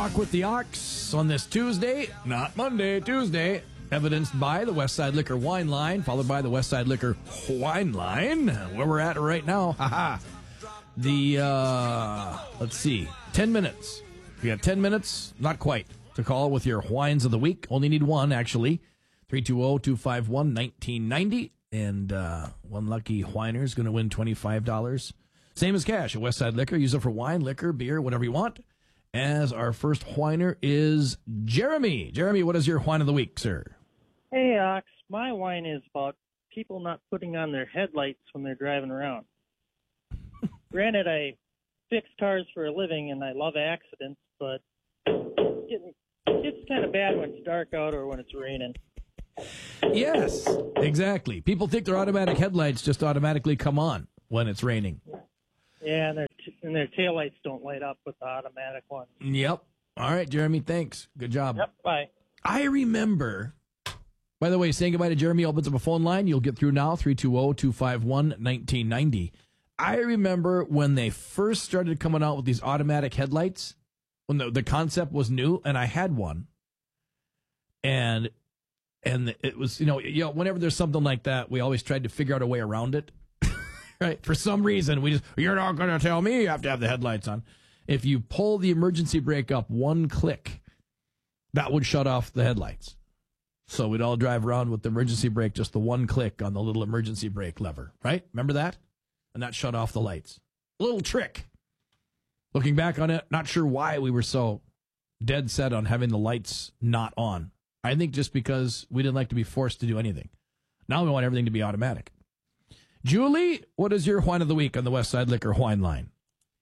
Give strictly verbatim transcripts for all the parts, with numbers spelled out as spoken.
Talk with the Ox on this Tuesday, not Monday, Tuesday, evidenced by the Westside Liquor Wine Line, followed by the Westside Liquor Wine Line, where we're at right now. Haha. The, uh, let's see, ten minutes. We got ten minutes, not quite, to call with your wines of the week. Only need one, actually. three two zero, two five one, one nine nine zero. And uh, one lucky whiner is going to win twenty-five dollars. Same as cash at Westside Liquor. Use it for wine, liquor, beer, whatever you want. As our first whiner is Jeremy. Jeremy, what is your wine of the week, sir? Hey, Ox. My wine is about people not putting on their headlights when they're driving around. Granted, I fix cars for a living, and I love accidents, but it gets kind of bad when it's dark out or when it's raining. Yes, exactly. People think their automatic headlights just automatically come on when it's raining. Yeah, and their, t- and their taillights don't light up with the automatic ones. Yep. All right, Jeremy, thanks. Good job. Yep, bye. I remember, by the way, saying goodbye to Jeremy opens up a phone line. You'll get through now, three two zero, two five one, one nine nine zero. I remember when they first started coming out with these automatic headlights, when the, the concept was new, and I had one. And and it was, you know, you know, whenever there's something like that, we always tried to figure out a way around it. Right? For some reason, we just, you're not going to tell me you have to have the headlights on. If you pull the emergency brake up one click, that would shut off the headlights. So we'd all drive around with the emergency brake, just the one click on the little emergency brake lever, right? Remember that? And that shut off the lights. A little trick. Looking back on it, not sure why we were so dead set on having the lights not on. I think just because we didn't like to be forced to do anything. Now we want everything to be automatic. Julie, what is your wine of the week on the Westside Liquor Wine Line?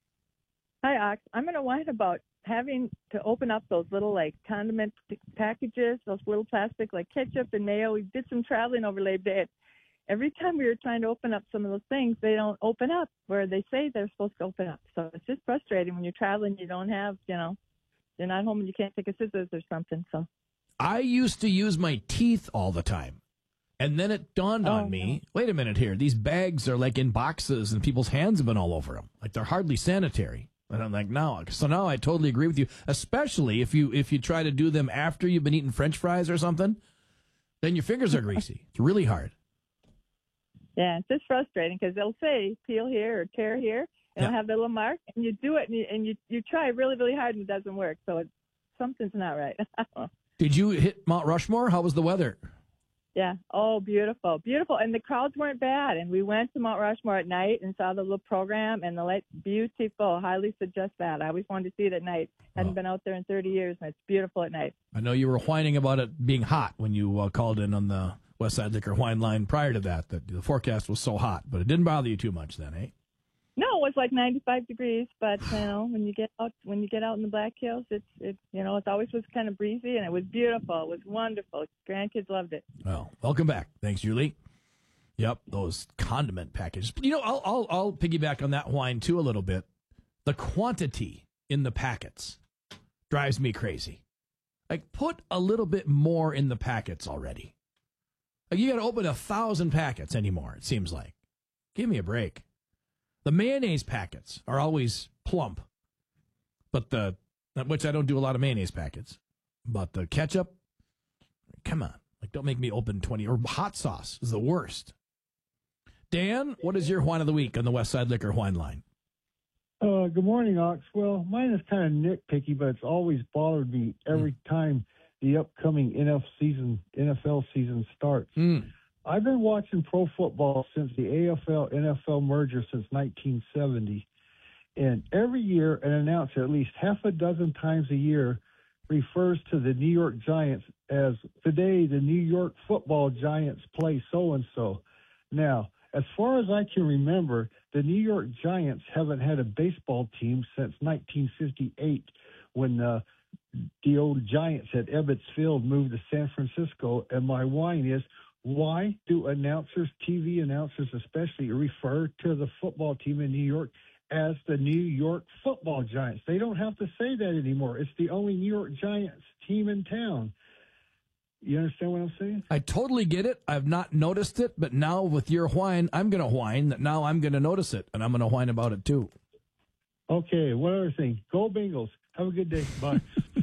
Hi, Ox. I'm going to whine about having to open up those little, like, condiment packages, those little plastic, like ketchup and mayo. We did some traveling over Labor Day. Every time we were trying to open up some of those things, they don't open up where they say they're supposed to open up. So it's just frustrating when you're traveling, you don't have, you know, you're not home and you can't take a scissors or something. So I used to use my teeth all the time. And then it dawned oh, on me, no. wait a minute here, these bags are like in boxes and people's hands have been all over them. Like they're hardly sanitary. And I'm like, no. So now I totally agree with you, especially if you if you try to do them after you've been eating French fries or something, then your fingers are greasy. It's really hard. Yeah, it's just frustrating because they'll say peel here or tear here, and it'll Yeah. have the little mark, and you do it, and you, and you, you try really, really hard, and it doesn't work. So it, something's not right. Did you hit Mount Rushmore? How was the weather? Yeah. Oh, beautiful. Beautiful. And the crowds weren't bad. And we went to Mount Rushmore at night and saw the little program, and the lights, beautiful. Highly suggest that. I always wanted to see it at night. Hadn't Oh. been out there in thirty years, and it's beautiful at night. I know you were whining about it being hot when you uh, called in on the Westside Liquor Wine Line prior to that, that the forecast was so hot, but it didn't bother you too much then, eh? No, it was like ninety-five degrees, but you know, when you get out, when you get out in the Black Hills, it's it's you know, it always was kind of breezy, and it was beautiful. It was wonderful. Grandkids loved it. Well, welcome back. Thanks, Julie. Yep, those condiment packages. You know, I'll I'll I'll piggyback on that wine too a little bit. The quantity in the packets drives me crazy. Like, put a little bit more in the packets already. Like, you got to open a thousand packets anymore. It seems like. Give me a break. The mayonnaise packets are always plump, but the which I don't do a lot of mayonnaise packets, but the ketchup, come on, like don't make me open twenty. Or hot sauce is the worst. Dan, what is your wine of the week on the Westside Liquor Wine Line? Uh, good morning, Ox. Well, mine is kind of nitpicky, but it's always bothered me every mm. time the upcoming N F L season N F L season starts. Mm. I've been watching pro football since the A F L N F L merger since nineteen seventy, and every year an announcer at least half a dozen times a year refers to the New York Giants as, today the New York Football Giants play so-and-so. Now, as far as I can remember, the New York Giants haven't had a baseball team since nineteen fifty-eight, when uh, the old Giants at Ebbets Field moved to San Francisco. And my wine is, why do announcers, T V announcers especially, refer to the football team in New York as the New York Football Giants? They don't have to say that anymore. It's the only New York Giants team in town. You understand what I'm saying? I totally get it. I've not noticed it, but now with your whine, I'm going to whine that now I'm going to notice it, and I'm going to whine about it too. Okay, one other thing. Go Bengals. Have a good day. Bye.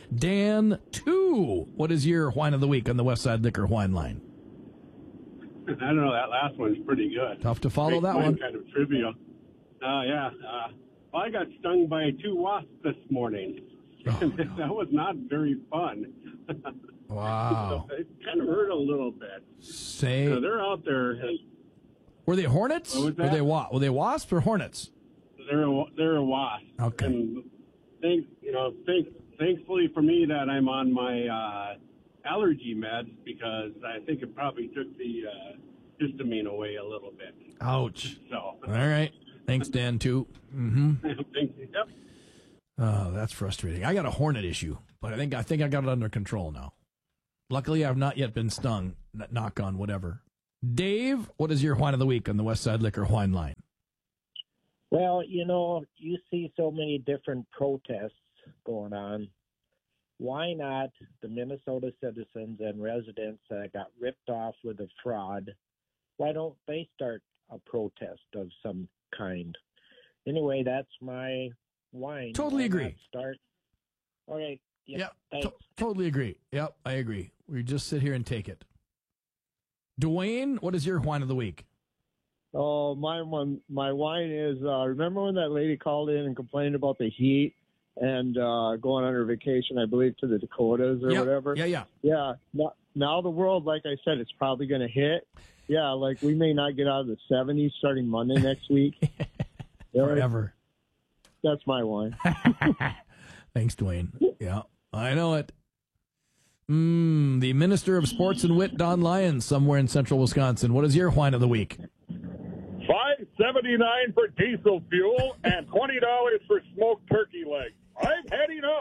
Dan two, what is your wine of the week on the Westside Liquor wine line? I don't know. That last one's pretty good. Tough to follow that Mine one. Kind of trivial. Uh, yeah. Uh, well, I got stung by two wasps this morning. Oh, no. That was not very fun. Wow. So it kind of hurt a little bit. Say, So they're out there. were they hornets? What was Were that? they wa- Were they wasps or hornets? They're a, they're a wasp. Okay. And thank, you know, thank, thankfully for me that I'm on my uh, allergy meds because I think it probably took the uh, histamine away a little bit. Ouch. So. All right. Thanks, Dan two. Mm-hmm. Thank you. Yep. Oh, that's frustrating. I got a hornet issue, but I think I think I got it under control now. Luckily, I've not yet been stung. N- knock on whatever. Dave, what is your wine of the week on the Westside Liquor wine line? Well, you know, you see so many different protests going on. Why not the Minnesota citizens and residents that got ripped off with a fraud? Why don't they start a protest of some kind? Anyway, that's my wine. Totally Why agree. not Start. All right. Yep. Yep, Thanks. to- totally agree. Yep, I agree. We just sit here and take it. Dwayne, what is your wine of the week? Oh, my one, my wine is. Uh, remember when that lady called in and complained about the heat and uh, going on her vacation? I believe to the Dakotas or Yep. whatever. Yeah, yeah. Yeah. Now, now the world, like I said, it's probably going to hit. Yeah, like we may not get out of the seventies starting Monday next week. Yeah, Forever. That's my wine. Thanks, Dwayne. Yeah, I know it. Mm, the Minister of Sports and Wit, Don Lyons, somewhere in central Wisconsin. What is your wine of the week? Five seventy nine for diesel fuel and twenty dollars for smoked turkey legs. I've had enough.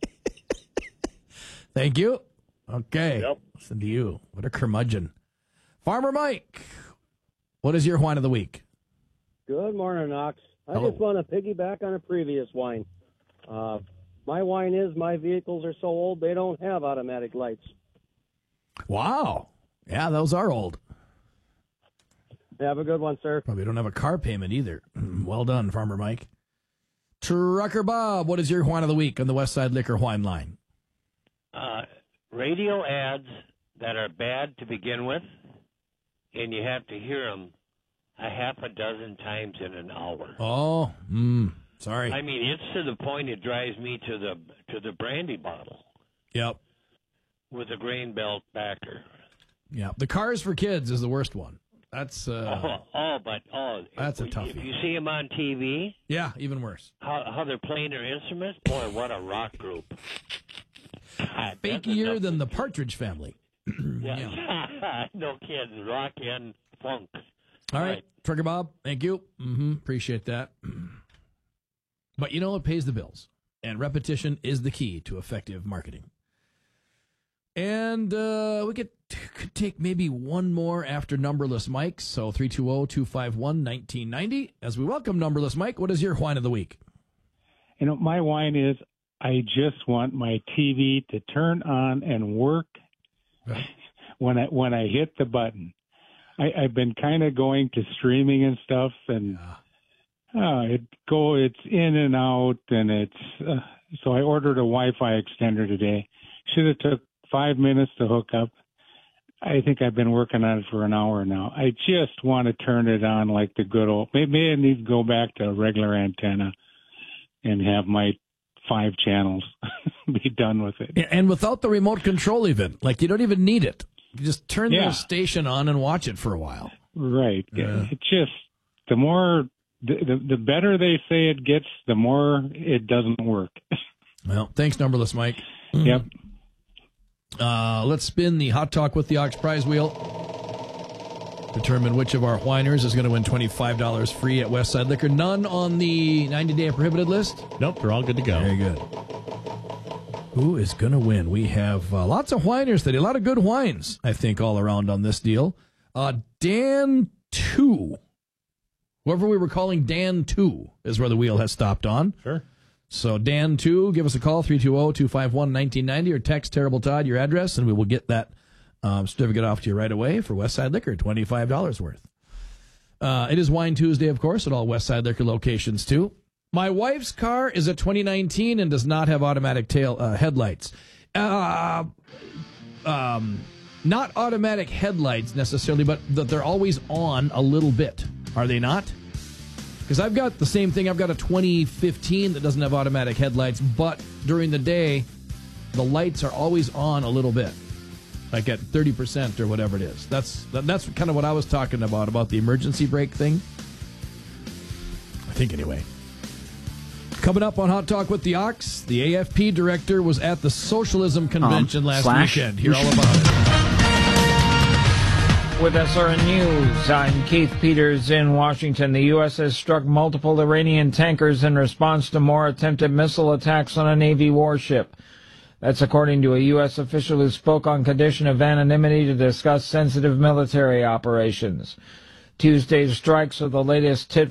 Thank you. Okay. Yep. Listen to you. What a curmudgeon. Farmer Mike, what is your wine of the week? Good morning, Knox. I Hello. just want to piggyback on a previous wine. Uh, my wine is my vehicles are so old they don't have automatic lights. Wow. Yeah, those are old. Have a good one, sir. Probably don't have a car payment either. Well done, Farmer Mike. Trucker Bob, what is your wine of the week on the Westside Liquor wine line? Uh, radio ads that are bad to begin with, and you have to hear them a half a dozen times in an hour. Oh, mm, sorry. I mean, it's to the point it drives me to the to the brandy bottle Yep. with a grain belt backer. Yeah. The Cars for Kids is the worst one. That's uh, oh, oh, but oh, that's a if, toughie. If you see them on T V, yeah, even worse. how how they're playing their instruments, boy, what a rock group! God, that's Fakier enough. than the Partridge Family. Yeah, no kidding, rock and funk. All right, Right. Trucker Bob, thank you. Mm-hmm, appreciate that. But you know what pays the bills? And repetition is the key to effective marketing. And uh, we could, could take maybe one more after Numberless Mike. So three two zero, two five one, one nine nine zero. As we welcome Numberless Mike, what is your wine of the week? You know, my wine is I just want my T V to turn on and work when I when I hit the button. I, I've been kind of going to streaming and stuff, and uh, it go it's in and out, and it's uh, so I ordered a Wi-Fi extender today. Should have took five minutes to hook up. I think I've been working on it for an hour now. I just want to turn it on like the good old. Maybe I need to go back to a regular antenna and have my five channels be done with it. Yeah, and without the remote control even. Like, you don't even need it. You just turn Yeah. the station on and watch it for a while. Right. Yeah. It just, the more, the, the, the better they say it gets, the more it doesn't work. Well, thanks, Numberless Mike. Yep. Uh, let's spin the Hot Talk with the Ox prize wheel. Determine which of our whiners is going to win twenty-five dollars free at Westside Liquor. None on the ninety-day prohibited list? Nope, they're all good to go. Very good. Who is going to win? We have uh, lots of whiners today. A lot of good wines, I think, all around on this deal. Uh, Dan two. Whoever we were calling Dan two is where the wheel has stopped on. Sure. So Dan two, give us a call, three two zero, two five one, one nine nine zero, or text Terrible Todd your address, and we will get that um, certificate off to you right away for Westside Liquor, twenty-five dollars worth. Uh, it is Wine Tuesday, of course, at all Westside Liquor locations, too. My wife's car is a twenty nineteen and does not have automatic tail uh, headlights. Uh, um, not automatic headlights necessarily, but that they're always on a little bit. Are they not? Because I've got the same thing. I've got a twenty fifteen that doesn't have automatic headlights, but during the day, the lights are always on a little bit, like at thirty percent or whatever it is. That's that's kind of what I was talking about, about the emergency brake thing. I think anyway. Coming up on Hot Talk with the Ox, the A F P director was at the Socialism Convention um, last slash. weekend. Hear all about it. With S R N News, I'm Keith Peters in Washington. The U S has struck multiple Iranian tankers in response to more attempted missile attacks on a Navy warship. That's according to a U S official who spoke on condition of anonymity to discuss sensitive military operations. Tuesday's strikes are the latest tit